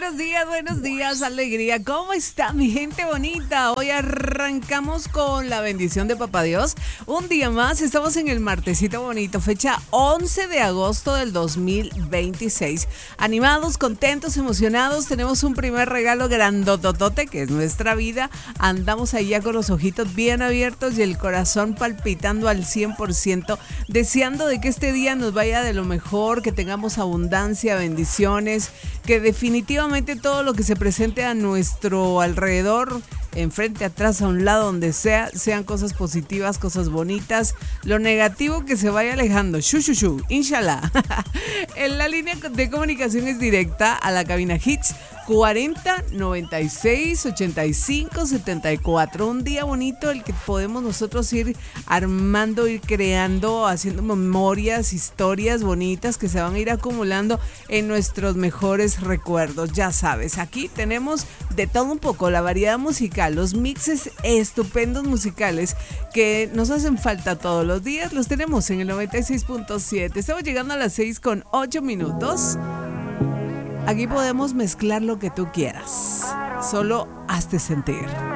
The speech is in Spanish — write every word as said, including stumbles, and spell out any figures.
Buenos días, buenos días, alegría. ¿Cómo está mi gente bonita? Hoy arrancamos con la bendición de Papá Dios. Un día más, estamos en el martesito bonito, fecha once de agosto del dos mil veintiséis. Animados, contentos, emocionados. Tenemos un primer regalo grandototote que es nuestra vida. Andamos ahí ya con los ojitos bien abiertos y el corazón palpitando al cien por ciento, deseando de que este día nos vaya de lo mejor, que tengamos abundancia, bendiciones, que definitivamente todo lo que se presente a nuestro alrededor, enfrente, atrás, a un lado, donde sea, sean cosas positivas, cosas bonitas. Lo negativo que se vaya alejando. Shu, shu, shu, inshallah. En la línea de comunicación es directa a la cabina Hits cuarenta, noventa y seis, ochenta y cinco, setenta y cuatro. Un día bonito el que podemos nosotros ir armando, ir creando, haciendo memorias, historias bonitas que se van a ir acumulando en nuestros mejores recuerdos. Ya sabes, aquí tenemos de todo un poco, la variedad musical, los mixes estupendos musicales que nos hacen falta todos los días. Los tenemos en el noventa y seis punto siete. Estamos llegando a las seis con ocho minutos. Aquí podemos mezclar lo que tú quieras. Solo hazte sentir.